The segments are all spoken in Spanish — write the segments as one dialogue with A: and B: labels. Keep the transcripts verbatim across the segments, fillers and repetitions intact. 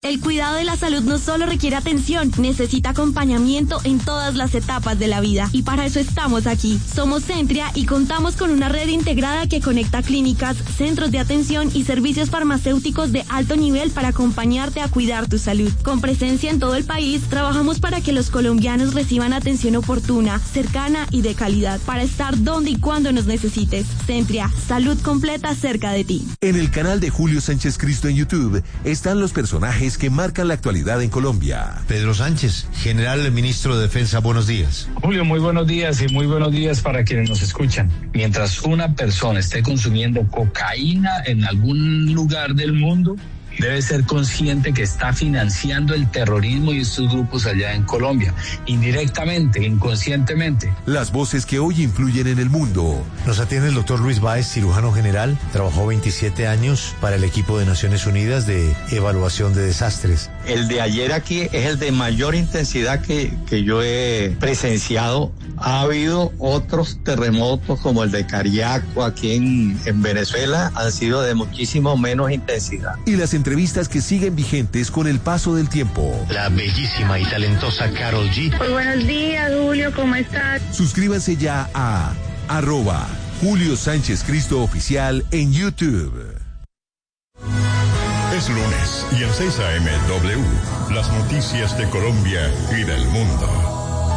A: El cuidado de la salud no solo requiere atención, necesita acompañamiento en todas las etapas de la vida. Y para eso estamos aquí. Somos Centria y contamos con una red integrada que conecta clínicas, centros de atención y servicios farmacéuticos de alto nivel para acompañarte a cuidar tu salud. Con presencia en todo el país, trabajamos para que los colombianos reciban atención oportuna, cercana y de calidad, para estar donde y cuando nos necesites. Centria, salud completa cerca de ti.
B: En el canal de Julio Sánchez Cristo en YouTube están los personajes que marcan la actualidad en Colombia.
C: Pedro Sánchez, general ministro de Defensa, buenos días.
D: Julio, muy buenos días y muy buenos días para quienes nos escuchan. Mientras una persona esté consumiendo cocaína en algún lugar del mundo, debe ser consciente que está financiando el terrorismo y estos grupos allá en Colombia, indirectamente, inconscientemente.
B: Las voces que hoy influyen en el mundo.
C: Nos atiende el doctor Luis Báez, cirujano general. Trabajó veintisiete años para el equipo de Naciones Unidas de evaluación de desastres.
E: El de ayer aquí es el de mayor intensidad que, que yo he presenciado. Ha habido otros terremotos como el de Cariaco aquí en, en Venezuela, han sido de muchísimo menos intensidad.
B: Y las entrevistas que siguen vigentes con el paso del tiempo.
C: La bellísima y talentosa Karol G.
F: Muy buenos días, Julio, ¿cómo estás?
B: Suscríbanse ya a arroba Julio Sánchez Cristo Oficial en YouTube.
G: Es lunes y en seis a eme W, las noticias de Colombia y del mundo.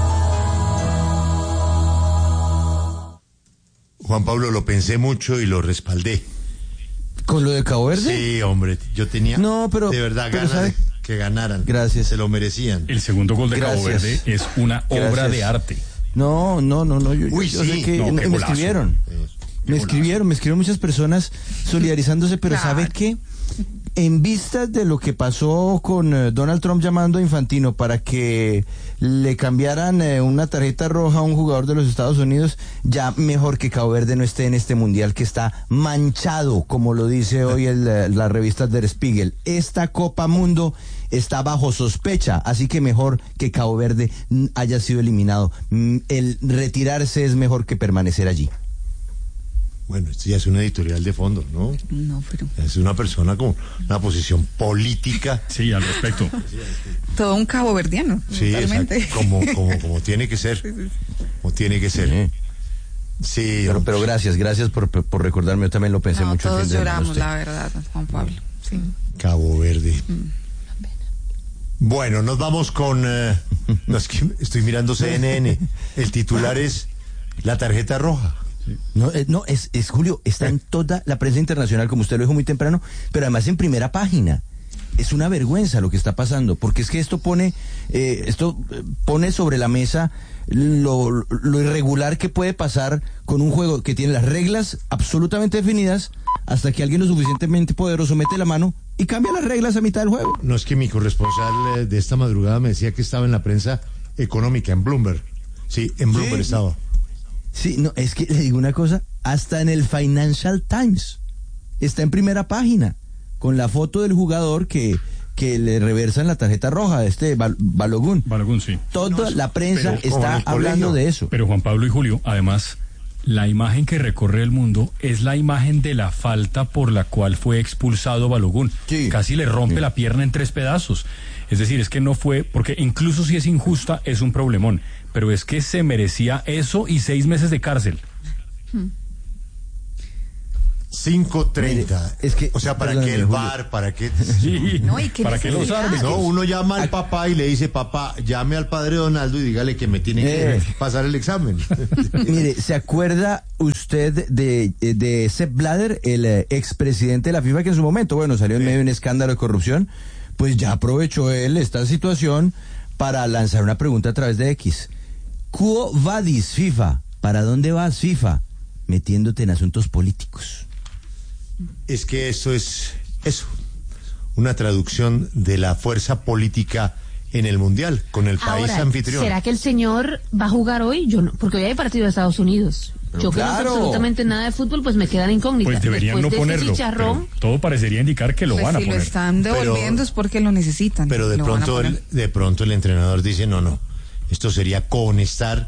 C: Juan Pablo, lo pensé mucho y lo respaldé.
H: ¿Con lo de Cabo Verde?
C: Sí, hombre, yo tenía
H: no, pero,
C: de verdad
H: pero
C: ganas
H: ¿sabe?
C: de que ganaran.
H: Gracias.
C: Se lo merecían.
I: El segundo gol de
H: Gracias.
I: Cabo Verde es una obra
H: Gracias.
I: de arte.
H: No, no, no, no. Yo,
C: Uy,
H: yo
C: sí.
H: sé que
I: No,
H: me,
I: qué
H: me
I: golazo.
H: escribieron. Me escribieron, me escribieron muchas personas solidarizándose, pero
F: Claro.
H: ¿sabe qué? En vistas de lo que pasó con eh, Donald Trump llamando a Infantino para que le cambiaran eh, una tarjeta roja a un jugador de los Estados Unidos, ya mejor que Cabo Verde no esté en este mundial que está manchado, como lo dice hoy el, eh, la revista Der Spiegel. Esta Copa Mundo está bajo sospecha, así que mejor que Cabo Verde mm, haya sido eliminado. Mm, el retirarse es mejor que permanecer allí.
C: Bueno, esto ya es una editorial de fondo, ¿no?
J: No, pero...
C: Es una persona con una posición política.
I: Sí, al respecto.
J: Todo un caboverdiano,
C: Sí,
J: totalmente.
C: exacto, como, como, como tiene que ser. Como tiene que ser. Sí,
H: Pero,
C: hombre.
H: pero gracias, gracias por, por recordarme, yo también lo pensé
J: No,
H: mucho. el
J: todos
H: fin de semana,
J: lloramos,
H: usted.
J: la verdad, Juan Pablo. Sí.
C: Cabo Verde. Bueno, nos vamos con... eh, no, es que estoy mirando C N N. El titular es la tarjeta roja.
H: No, eh, no es, es Julio, está en toda la prensa internacional, como usted lo dijo muy temprano, pero además en primera página. Es una vergüenza lo que está pasando, porque es que esto pone, eh, esto eh, pone sobre la mesa lo, lo irregular que puede pasar con un juego que tiene las reglas absolutamente definidas, hasta que alguien lo suficientemente poderoso mete la mano y cambia las reglas a mitad del juego.
C: No, es que mi corresponsal eh, de esta madrugada me decía que estaba en la prensa económica, en Bloomberg. Sí, en Bloomberg
H: Sí.
C: estaba.
H: Sí, no, es que le digo una cosa, hasta en el Financial Times está en primera página, con la foto del jugador que, que le reversan la tarjeta roja, este Bal- Balogun.
I: Balogun, sí.
H: Toda la prensa
I: pero
C: como en
H: está
C: el
H: hablando
C: colegio.
H: de eso.
I: Pero Juan Pablo y Julio, además, la imagen que recorre el mundo es la imagen de la falta por la cual fue expulsado Balogun.
H: Sí.
I: Casi le rompe
H: Sí.
I: la pierna en tres pedazos. Es decir, es que no fue, porque incluso si es injusta, es un problemón. Pero es que se merecía eso y seis meses de cárcel.
C: cinco treinta.
H: Mire, es que-
C: o sea, ¿para
H: perdóneme,
C: qué el
H: Julio.
C: bar? ¿Para qué?
I: Sí.
J: No, ¿y qué
I: ¿Para qué los
J: necesidad?
I: árbitros?
C: No, uno llama al papá y le dice, papá, llame al padre Donaldo y dígale que me tiene que
H: Eh.
C: pasar el examen.
H: Mire, ¿se acuerda usted de, de Sepp Blatter, el eh, expresidente de la FIFA, que en su momento, bueno, salió en medio de un escándalo de corrupción? Pues ya aprovechó él esta situación para lanzar una pregunta a través de X. Quo vadis, FIFA? ¿Para dónde vas, FIFA? Metiéndote en asuntos políticos.
C: Es que eso es eso, una traducción de la fuerza política en el Mundial, con el país
F: Ahora,
C: anfitrión.
F: ¿será que el señor va a jugar hoy? Yo no, porque hoy hay partido de Estados Unidos.
H: Pero
F: Yo que no sé
H: claro.
F: absolutamente nada de fútbol, pues me quedan incógnitas.
I: Pues deberían
F: Después
I: no
F: de ese
I: ponerlo.
F: chicharrón,
I: Pero todo parecería indicar que lo
J: Pues
I: van a
J: si lo
I: poner.
J: están devolviendo
C: Pero-
J: es porque lo necesitan.
C: Pero de
J: Lo van a
C: pronto,
J: poner.
C: el, de pronto el entrenador dice, no, no, esto sería conectar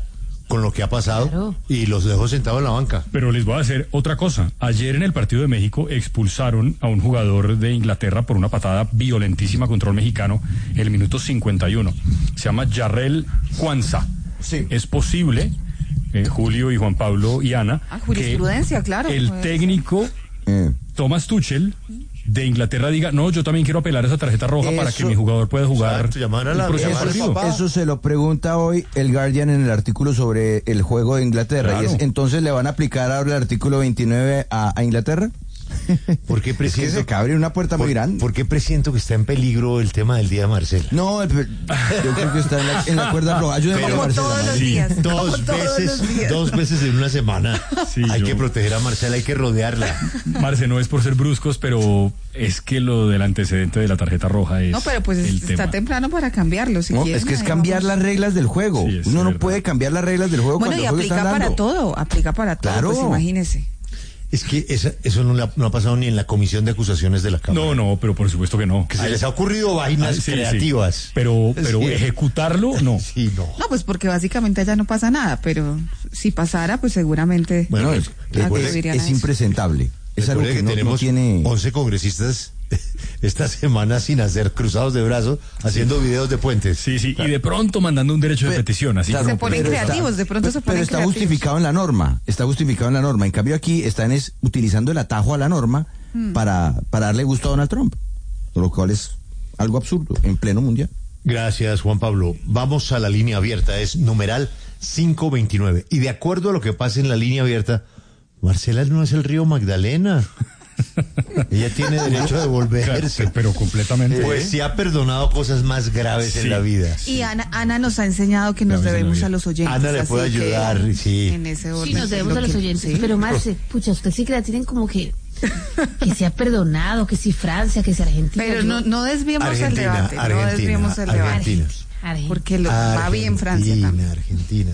C: con lo que ha pasado, claro. Y los dejó sentados en la banca.
I: Pero les voy a hacer otra cosa. Ayer en el partido de México expulsaron a un jugador de Inglaterra por una patada violentísima contra un mexicano en el minuto cincuenta y uno. Se llama Jarrell Quansah. Sí. Es posible, eh, Julio y Juan Pablo y Ana,
J: ah, jurisprudencia,
I: que
J: claro,
I: el técnico eh. Thomas Tuchel de Inglaterra diga, no, yo también quiero apelar esa tarjeta roja eso, para que mi jugador pueda jugar
C: exacto, a la,
I: el próximo
H: partido. Eso se lo pregunta hoy el Guardian en el artículo sobre el juego de Inglaterra. Claro. Y es, entonces, ¿le van a aplicar ahora el artículo veintinueve a, a Inglaterra?
C: ¿Por qué presiento,
H: es que se abre una puerta
C: por,
H: muy grande?
C: ¿Por qué presiento que está en peligro el tema del día de Marcela?
H: No, el, yo creo que está en la, en la cuerda roja. Ayúdeme
J: como
H: Marcela,
J: todos los días.
C: Sí, dos
J: como
C: veces,
J: todos los días.
C: dos veces en una semana. Sí, hay yo... que proteger a Marcela, hay que rodearla.
I: Marce, no es por ser bruscos, pero es que lo del antecedente de la tarjeta roja es.
J: No, pero pues
I: el
J: está
I: tema.
J: temprano para cambiarlo. Si
H: no,
J: quieren,
H: es que es cambiar vamos. las reglas del juego. Sí, Uno no puede cambiar las reglas del juego.
J: Bueno,
H: cuando
J: y
H: el juego
J: aplica
H: está
J: para
H: dando.
J: todo, aplica para todo, claro. Pues imagínese.
C: Es que esa, eso no, la, no ha pasado ni en la comisión de acusaciones de la Cámara.
I: No, no, pero por supuesto que no.
C: Que se les ha ocurrido vainas ah, sí, creativas.
I: Sí. Pero, pero sí. ejecutarlo, no.
C: Sí, no.
J: No, pues porque básicamente allá no pasa nada, pero si pasara, pues seguramente.
H: Bueno, es, es, es impresentable. Es algo que, que no,
C: tenemos
H: no tiene...
C: once congresistas esta semana sin hacer cruzados de brazos, haciendo sí. videos de puentes.
I: Sí, sí, claro. Y de pronto mandando un derecho de pero, petición. Así
J: claro, se ponen creativos,
H: está,
J: de pronto se ponen
H: Pero está
J: creativos.
H: justificado en la norma, está justificado en la norma. En cambio aquí están es, utilizando el atajo a la norma hmm. para, para darle gusto a Donald Trump, lo cual es algo absurdo en pleno mundial.
C: Gracias, Juan Pablo. Vamos a la línea abierta, es numeral cinco veintinueve. Y de acuerdo a lo que pasa en la línea abierta, Marcela no es el río Magdalena. Ella tiene derecho a devolverse.
I: Claro, pero completamente.
C: Pues sí ha perdonado cosas más graves sí. en la vida.
J: Y Ana, Ana nos ha enseñado que nos debemos a los oyentes.
C: Ana le puede ayudar, que, sí.
J: En ese orden.
F: Sí, nos debemos a los oyentes. Sí. Pero Marce, pucha, usted sí que la tienen como que que se ha perdonado, que si Francia, que si Argentina.
J: Pero no, no desviemos
C: Argentina,
J: el debate.
C: Argentina,
J: no desviemos el
C: Argentina,
J: debate.
C: Argentina.
J: Porque lo, va bien Francia también.
C: Argentina.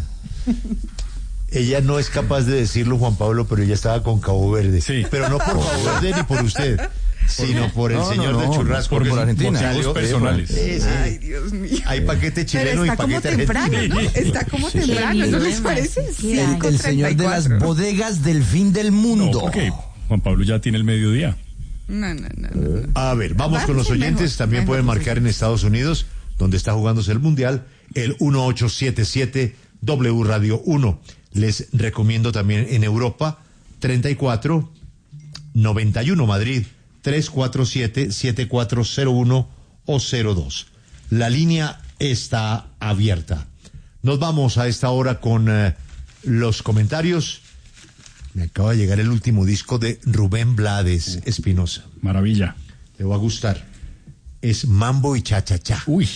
C: Ella no es capaz de decirlo, Juan Pablo, pero ella estaba con Cabo Verde.
I: Sí.
C: Pero no por Cabo Verde ni por usted, sino por el no, señor no, no, de Churrasco.
H: Por, por Argentina.
I: Motivos personales.
C: Sí, sí.
J: Ay, Dios mío.
C: Hay paquete chileno y paquete
J: temprano,
C: argentino.
J: ¿no? Está como sí. temprano, ¿no les parece?
H: Sí, el, el señor de las bodegas del fin del mundo.
I: No, porque Juan Pablo ya tiene el mediodía.
J: No, no, no. no.
C: A ver, vamos con los oyentes. Mejor, También mejor, pueden marcar en Estados Unidos, donde está jugándose el Mundial, el uno ocho siete siete W Radio uno. Les recomiendo también en Europa, treinta y cuatro noventa y uno Madrid, tres cuatro siete siete cuatro cero uno o cero dos. La línea está abierta. Nos vamos a esta hora con eh, los comentarios. Me acaba de llegar el último disco de Rubén Blades Espinosa.
I: Maravilla.
C: Le va a gustar. Es Mambo y Cha Cha Cha.
I: Uy.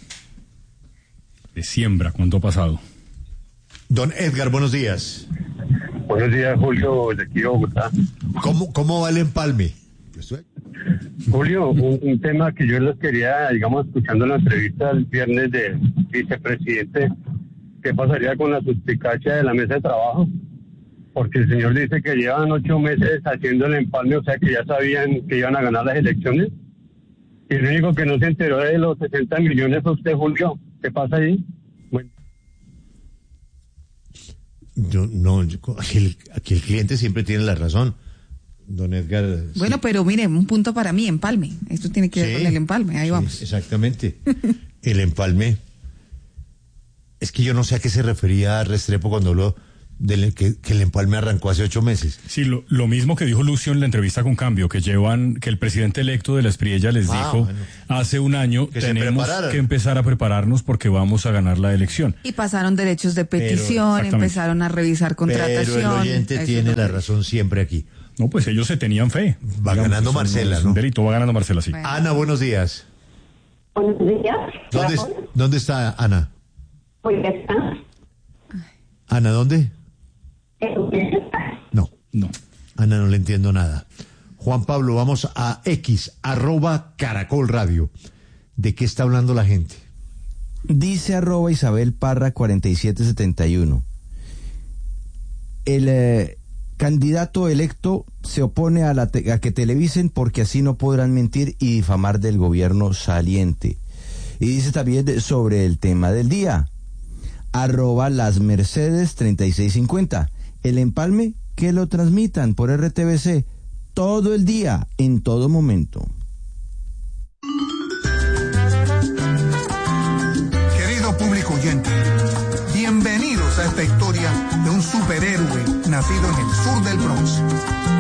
I: De siembra, ¿cuánto ha pasado?
C: Don Edgar, buenos días.
K: Buenos días, Julio, de aquí de Bogotá.
C: ¿Cómo, cómo va el empalme?
K: Julio, un, un tema que yo les quería, digamos, escuchando la entrevista el viernes del vicepresidente, ¿qué pasaría con la suspicacia de la mesa de trabajo? Porque el señor dice que llevan ocho meses haciendo el empalme, o sea que ya sabían que iban a ganar las elecciones. Y el único que no se enteró de los sesenta millones fue usted, Julio. ¿Qué pasa ahí? Bueno.
C: Yo no, yo, aquí, el, aquí el cliente siempre tiene la razón, don Edgar.
J: Bueno, sí. Pero mire, un punto para mí, empalme. Esto tiene que ver sí, con el empalme, ahí
C: sí,
J: vamos.
C: Exactamente. El empalme. Es que yo no sé a qué se refería Restrepo cuando habló del que, que el empalme arrancó hace ocho meses.
I: Sí, lo, lo mismo que dijo Lucio en la entrevista con Cambio, que llevan, que el presidente electo de la Espriella les ah, dijo bueno. hace un año que tenemos que empezar a prepararnos porque vamos a ganar la elección.
J: Y pasaron derechos de petición, Pero, empezaron a revisar contratación.
C: Pero el oyente Eso tiene la razón siempre aquí.
I: No, pues ellos se tenían fe.
C: Va Digamos, ganando Marcela, ¿no?
I: Un delito, va ganando Marcela, sí.
C: Bueno. Ana, buenos días.
L: Buenos días.
C: ¿Dónde, ¿dónde está Ana?
L: Pues está.
C: Ana, ¿dónde? No, no. Ana, no le entiendo nada. Juan Pablo, vamos a X, arroba Caracol Radio. ¿De qué está hablando la gente?
H: Dice arroba Isabel Parra cuarenta y siete setenta y uno. El eh, candidato electo se opone a, la te- a que televisen porque así no podrán mentir y difamar del gobierno saliente. Y dice también de, sobre el tema del día. arroba las Mercedes treinta y seis cincuenta. El empalme, que lo transmitan por R T V C todo el día, en todo momento.
M: Querido público oyente, bienvenidos a esta historia de un superhéroe nacido en el sur del Bronx.